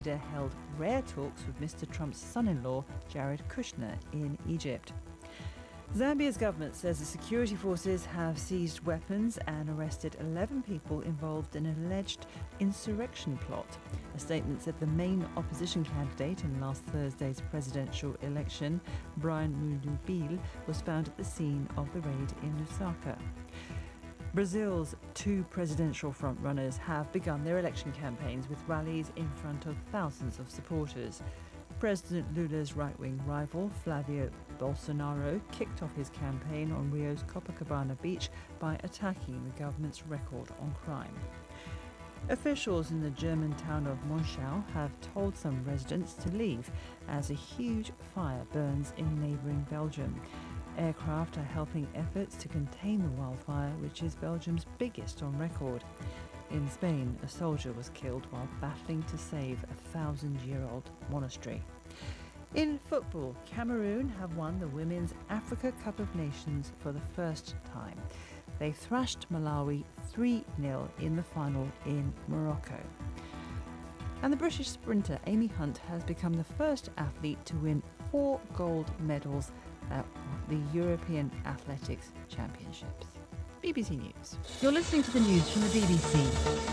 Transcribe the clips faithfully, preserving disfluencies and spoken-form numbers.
held rare talks with Mister Trump's son-in-law, Jared Kushner, in Egypt. Zambia's government says the security forces have seized weapons and arrested eleven people involved in an alleged insurrection plot. A statement said the main opposition candidate in last Thursday's presidential election, Brian Mundubile, was found at the scene of the raid in Lusaka. Brazil's two presidential frontrunners have begun their election campaigns with rallies in front of thousands of supporters. President Lula's right-wing rival, Flavio Bolsonaro, kicked off his campaign on Rio's Copacabana beach by attacking the government's record on crime. Officials in the German town of Monschau have told some residents to leave as a huge fire burns in neighbouring Belgium. Aircraft are helping efforts to contain the wildfire, which is Belgium's biggest on record. In Spain, a soldier was killed while battling to save a thousand-year-old monastery. In football, Cameroon have won the Women's Africa Cup of Nations for the first time. They thrashed Malawi three nil in the final in Morocco. And the British sprinter Amy Hunt has become the first athlete to win four gold medals at the European Athletics Championships. B B C News. You're listening to the news from the B B C.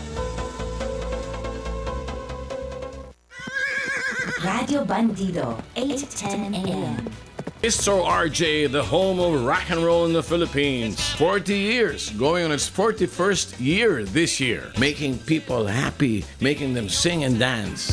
Radio Bandido, eight ten a.m. Bistro R J, the home of rock and roll in the Philippines. forty years, going on its forty-first year this year. Making people happy, making them sing and dance.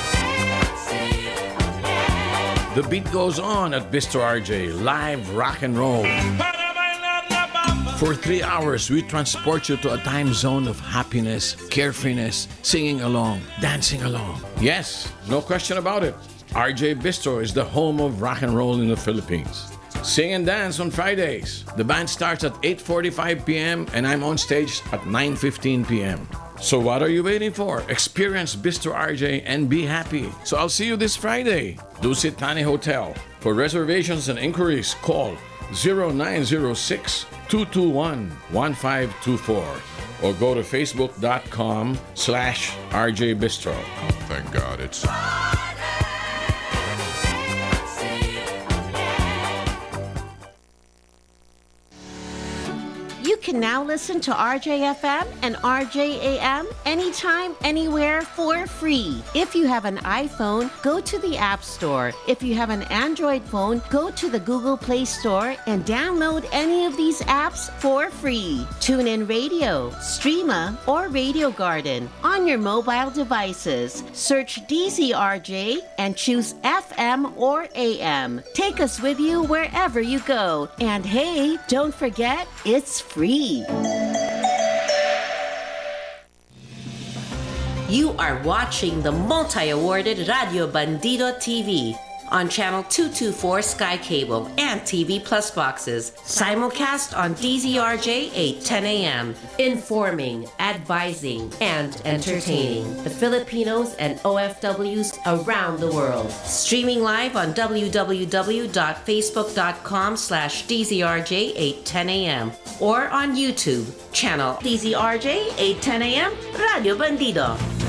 The beat goes on at Bistro R J, live rock and roll. For three hours, we transport you to a time zone of happiness, carefreeness, singing along, dancing along. Yes, no question about it. R J Bistro is the home of rock and roll in the Philippines. Sing and dance on Fridays. The band starts at eight forty-five p.m. and I'm on stage at nine fifteen p.m. So what are you waiting for? Experience Bistro R J and be happy. So I'll see you this Friday. Dusit Thani Hotel. For reservations and inquiries, call zero nine zero six, two two one, one five two four or go to facebook.com slash RJ Bistro. Thank God it's... You can now listen to R J F M and R J A M anytime, anywhere for free. If you have an iPhone, go to the App Store. If you have an Android phone, go to the Google Play Store and download any of these apps for free. TuneIn Radio, Streama, or Radio Garden on your mobile devices. Search D Z R J and choose F M or A M. Take us with you wherever you go. And hey, don't forget, it's free. You are watching the multi-awarded Radio Bandido T V on channel two twenty-four Sky Cable and T V Plus boxes. Simulcast on D Z R J eight ten a.m. Informing, advising, and entertaining the Filipinos and O F Ws around the world. Streaming live on www.facebook.com slash DZRJ eight ten a.m. or on YouTube, channel D Z R J eight ten a.m. Radio Bandido.